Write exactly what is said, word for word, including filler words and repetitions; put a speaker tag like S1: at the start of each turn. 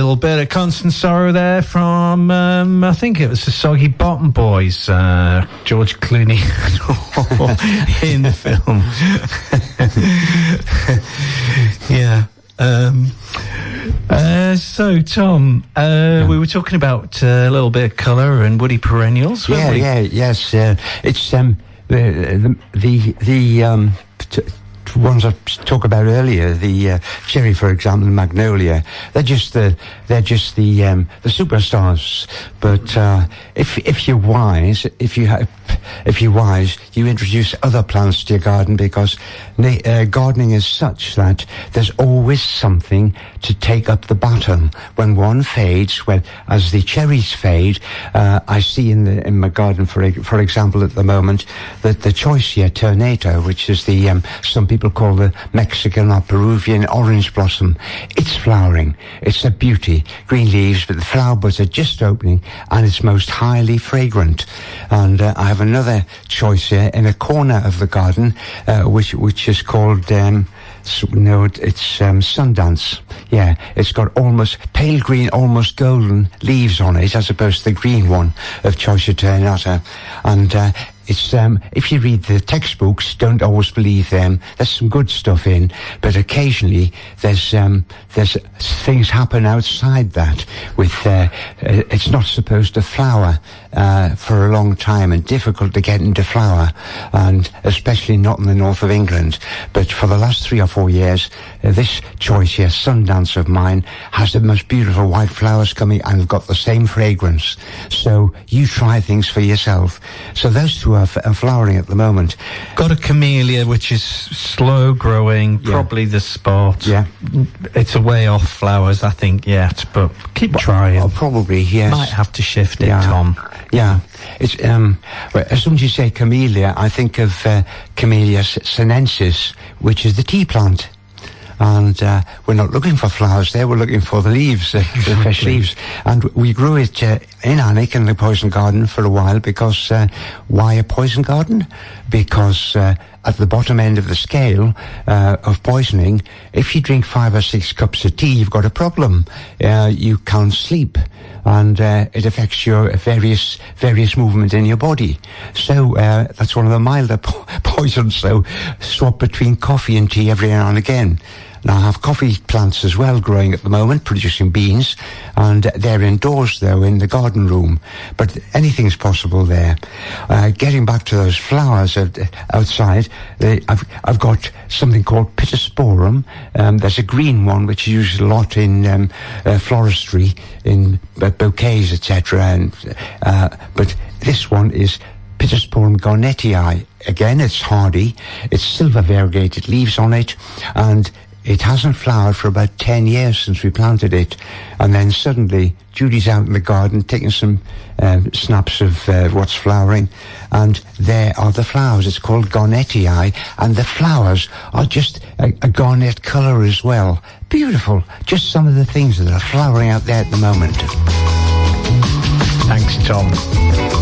S1: little bit of Constant Sorrow there from, um, I think it was the Soggy Bottom Boys, uh, George Clooney in the film. Yeah. Um, uh, so, Tom, uh, yeah. we were talking about uh, a little bit of colour and woody perennials, weren't
S2: yeah,
S1: we?
S2: Yeah, yes. Uh, it's um, the, the, the um, t- ones I talk about earlier, the uh, cherry, for example, the magnolia. They're just the they're just the um, the superstars. But uh, if if you're wise, if you ha- if you're wise, you introduce other plants to your garden, because na- uh, gardening is such that there's always something to take up the baton. When one fades, well, as the cherries fade, uh, I see in the in my garden, for for example, at the moment, that the Choisya ternata, which is the um, some people call the Mexican or Peruvian orange blossom, it's flowering. It's a beauty. Green leaves, but the flower buds are just opening, and it's most highly fragrant. And uh, I have another Choisya in a corner of the garden, uh, which which is called um, no, it's um, Sundance. Yeah, it's got almost pale green, almost golden leaves on it, as opposed to the green one of Choisya ternata. And uh, It's, um, if you read the textbooks, don't always believe them. There's some good stuff in, but occasionally there's, um, there's things happen outside that with, uh, it's not supposed to flower, uh, for a long time, and difficult to get into flower, and especially not in the north of England. But for the last three or four years, uh, this Choisya Sundance of mine has the most beautiful white flowers coming, and have got the same fragrance. So you try things for yourself. So those two are F- flowering at the moment.
S1: Got a camellia which is slow growing, yeah. Probably the spot.
S2: Yeah,
S1: it's a way off flowers, I think, yet, but keep but, trying.
S2: Oh, probably, yes.
S1: Might have to shift it,
S2: yeah.
S1: Tom.
S2: Yeah, it's um. Well, as soon as you say camellia, I think of uh, Camellia sinensis, which is the tea plant. And uh, we're not looking for flowers there, we're looking for the leaves, uh, the fresh leaves. And we grew it uh, in Alnwick in the poison garden for a while, because uh, why a poison garden? Because uh, at the bottom end of the scale uh, of poisoning, if you drink five or six cups of tea, you've got a problem. Uh, you can't sleep, and uh, it affects your various various movement in your body. So uh, that's one of the milder po- poisons. So swap between coffee and tea every now and again. Now, I have coffee plants as well growing at the moment, producing beans, and they're indoors, though, in the garden room. But anything's possible there. Uh, getting back to those flowers uh, outside, uh, I've, I've got something called Pittosporum. Um, there's a green one, which is used a lot in um, uh, floristry, in uh, bouquets, et cetera. And uh, but this one is Pittosporum garnettii. Again, it's hardy. It's silver variegated leaves on it, and it hasn't flowered for about ten years since we planted it. And then suddenly, Judy's out in the garden taking some uh, snaps of uh, what's flowering, and there are the flowers. It's called garnettii, and the flowers are just a, a garnet colour as well. Beautiful. Just some of the things that are flowering out there at the moment.
S1: Thanks, Tom.